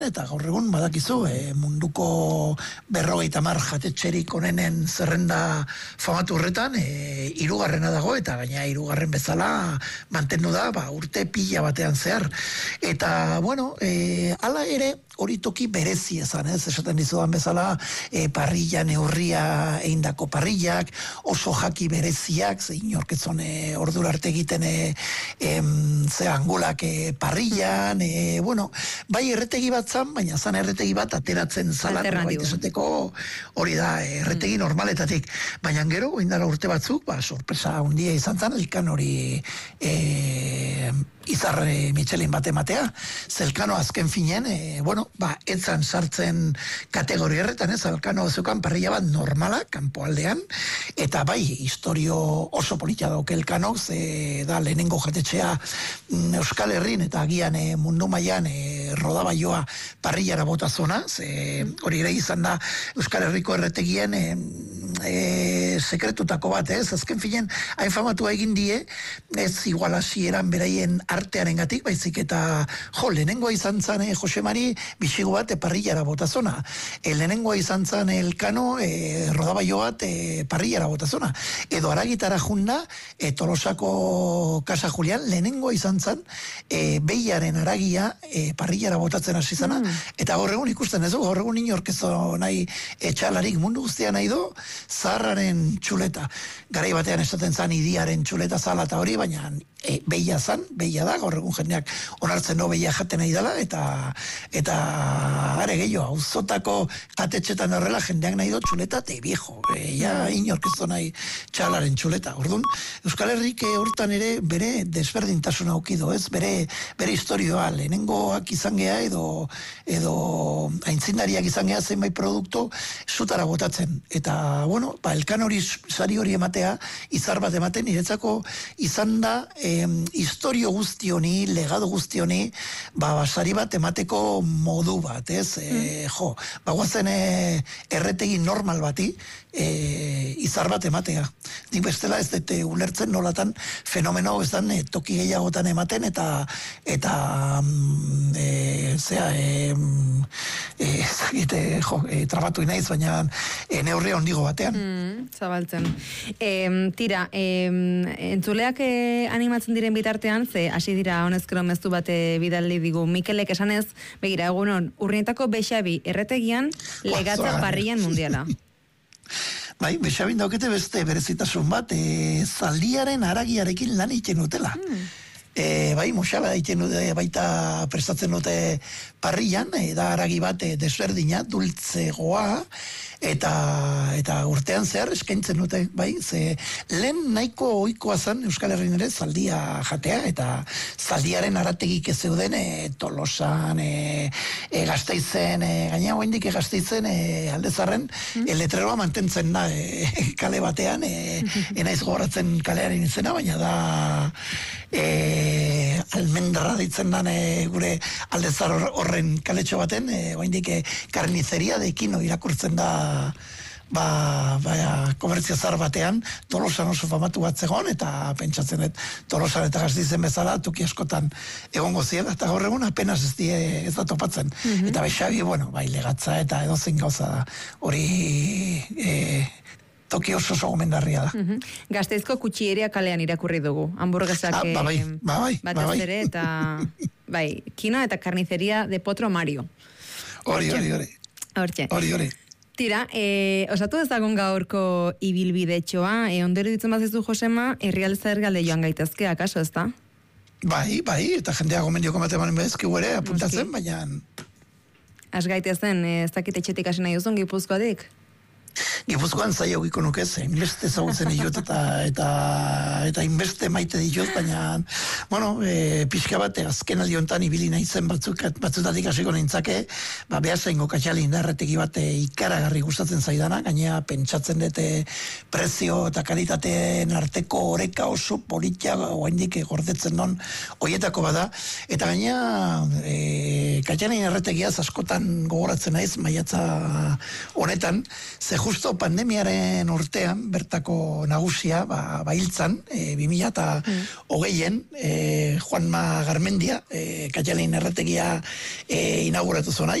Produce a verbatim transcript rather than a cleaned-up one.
eta gaur egun badakizu e, munduko berrogeita hamar jatetxerik onenen zerrenda famatu horretan e, hirugarrena dago, eta gaina hirugarren bezala mantendu da ba, urte pila batean zehar. Eta, bueno, e, ala ere hori toki berezi ezan, ez? Esaten dizudan bezala e, parrilla neurria eindako parrillak, oso jaki bereziak, ze inorketzon e, ordura arte egiten e, em, ze angulak e, parrillan, e, bueno, bai erretegi bat zan, baina zan erretegi bat ateratzen zalan, baita esateko hori da, erretegi mm. normaletatik. Baina gero, indara urte batzuk, ba, sorpresa hundia izan zan, elkan hori e, izarre Michelin bat ematea. Zelkano azken finen, e, bueno, ba, etzan sartzen kategoria erretan, ez, Elkano zeukan parrilla bat normala, kanpoaldean, eta bai, historio oso polita dauke Elkano, ze da lehenengo jatetxea Euskal Herrin, eta agian e, mundu mailan e, rodabaioa parrillara bota zona, ze hori ere izan da Euskal Herriko erretegien e, e, sekretutako bat, ez, azken finen, hain famatua egin die, ez igual hasieran beraien artearen gatik, baizik eta jo, lehenengoa izan zan e, Jose Mari bixigo bat e, parrillara bota zona. E, lehenengoa izan zan Elkano e, rodabaio bat e, parrillara bota zona. Edo aragitara junda, e, Tolosako Casa Julián, lehenengoa izan zan e, behiaren aragia e, parrillara botatzen hasi zana, mm. eta gaur egun ikusten ez du, gaur egun inorkezo nahi etxalarik mundu guztia nahi du, zaharraren txuleta. Garai batean esaten zan idiaren txuleta zala eta hori, baina e, behia zan, behia da, gaur egun jendeak onartzen no behia jaten nahi dela, eta eta are gehiago, auzotako jatetxetan horrela jendeak nahi du txuleta te viejo, e, ja inorkezo nahi txalaren txuleta. Orduan, Euskal Herrik hortan ere bere desberdintasuna aukido, ez? Bere, bere historioa, lehenengoak izan gea edo, edo aintzindariak izan gea zenbait produktu zutara botatzen. Eta, bueno, ba, Elkan hori sari hori ematea, izar bat ematen, niretzako izan da eh, historio guzti honi, legado guzti honi, ba, sari bat emateko modu bat, ez? Mm. E, jo, bagoazen e, erretegi normal bati, e, izar bat ematea. Nik bestela ez dute ulertzen nolatan fenomeno ez dan e, toki gehiagotan ematen, eta eta e, zera e, e, zagite, jo, e, trabatu inaiz, baina e, neurria ondigo batean. Mm, zabaltzen. E, tira, e, entzuleak e, animatzen diren bitartean, ze hasi dira honezkero mezu bate bidaldi digu Mikelek esanez, begira, egunon, urrientako Bexabi erretegian legatza parrillan mundiala. Bai, Bexabin daukete beste berezitasun bat, e, zaldiaren aragiarekin lan egiten dutela. Mm. E, bai, Moxala egiten dute baita prestatzen dute parrillan, e, da aragi bat e, desberdina, dultzegoa, eta eta urtean zehar eskaintzen dute, bai, ze lehen nahiko ohikoa zen Euskal Herrin ere zaldia jatea, eta zaldiaren arategik ez zeuden e, Tolosan, e, e, Gasteizen, e, gaina oraindik e, Gasteizen e, Aldezarren mm. e, letreroa mantentzen da e, kale batean, e, enaiz gogoratzen kalearen izena, baina da e, almendarra ditzen dan e, gure Aldezar horren kaletxo baten, e, oraindik e, karnizeria dekin irakurtzen da ba, ba, komertziazar batean, Tolosan oso famatu bat zegoen, eta pentsatzen dut Tolosan eta Gasteizen bezala tuki askotan egongo ziela, eta gaur egun apenas ez, die, ez da topatzen. Mm-hmm. Eta Bexabi, bueno, bai, legatza eta edozein gauza da, hori e, toki oso oso gomendarria da. Mm-hmm. Gasteizko kutxieria kalean irakurri dugu, hamburguesak ah, ba, bai, ba, bai, batez ba, bai. ere, eta bai, kina eta karnizeria de Potro Mario. Hori, hori, hori. Hortxe. Hori, hori. Tira, e, osatu ezagun gaurko ibilbidetxoa, e, ondero ditzen bazizu Josema, herrialde galde joan gaitezke, akaso ez da? Bai, bai, eta jendea gomendioko matemanen bezkigu ere, apuntatzen, baina... Az gaitezen, ez dakit etxetik hasi nahi duzun Gipuzkoadik? Gipuzkoan zaio giko nuke, inbeste zagutzen ditut eta eta eta inbeste maite ditut, baina bueno, e, pixka bat azken aldiontan ibili naizen batzuk batzutatik hasiko nintzake, ba behasaingo katxali indarretegi bat ikaragarri gustatzen zaidana, gainea pentsatzen dute prezio eta kalitateen arteko oreka oso politia oraindik gordetzen non hoietako bada, eta gainea e, katxali indarretegiaz askotan gogoratzen naiz maiatza honetan, ze justo justo pandemiaren urtean, bertako nagusia, ba, bailtzan, e, bi mila eta hogeien, e, Juanma Garmendia, e, Katalin erretegia e, inauguratu zona,